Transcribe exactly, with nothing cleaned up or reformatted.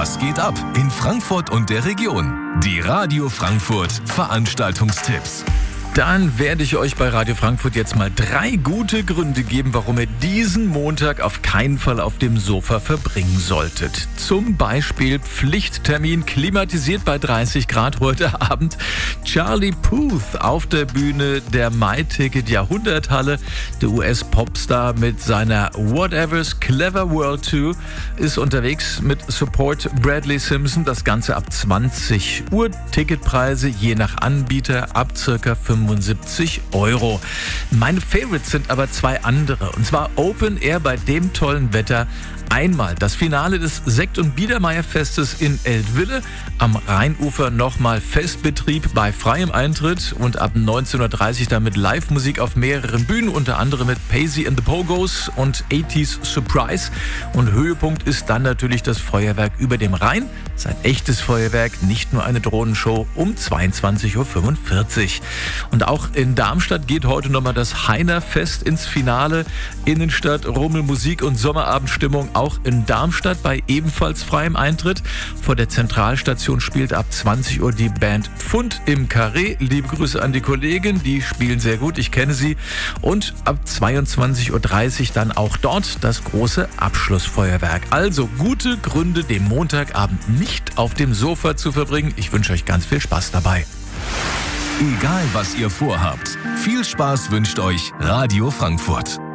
Was geht ab in Frankfurt und der Region? Die Radio Frankfurt Veranstaltungstipps. Dann werde ich euch bei Radio Frankfurt jetzt mal drei gute Gründe geben, warum ihr diesen Montag auf keinen Fall auf dem Sofa verbringen solltet. Zum Beispiel Pflichttermin, klimatisiert bei dreißig Grad heute Abend. Charlie Puth auf der Bühne der MyTicket Jahrhunderthalle. Der U S-Popstar mit seiner Whatever's Clever World Tour ist unterwegs mit Support Bradley Simpson. Das Ganze ab zwanzig Uhr. Ticketpreise je nach Anbieter ab circa fünfundsiebzig Euro. Meine Favorites sind aber zwei andere. Und zwar Open Air bei dem tollen Wetter. Einmal das Finale des Sekt- und Biedermeierfestes in Eltville. Am Rheinufer nochmal Festbetrieb bei freiem Eintritt und ab neunzehn Uhr dreißig dann mit Live-Musik auf mehreren Bühnen, unter anderem mit Paisley and the Pogos und achtziger Surprise. Und Höhepunkt ist dann natürlich das Feuerwerk über dem Rhein. Sein echtes Feuerwerk, nicht nur eine Drohnenshow um zweiundzwanzig Uhr fünfundvierzig. Und auch in Darmstadt geht heute nochmal das Heinerfest ins Finale. Innenstadt, Rummel, Musik und Sommerabendstimmung auch in Darmstadt bei ebenfalls freiem Eintritt. Vor der Zentralstation spielt ab zwanzig Uhr die Band Pfund im Carré. Liebe Grüße an die Kollegen, die spielen sehr gut, ich kenne sie. Und ab zweiundzwanzig Uhr dreißig dann auch dort das große Abschlussfeuerwerk. Also gute Gründe, den Montagabend nicht auf dem Sofa zu verbringen. Ich wünsche euch ganz viel Spaß dabei. Egal was ihr vorhabt, viel Spaß wünscht euch Radio Frankfurt.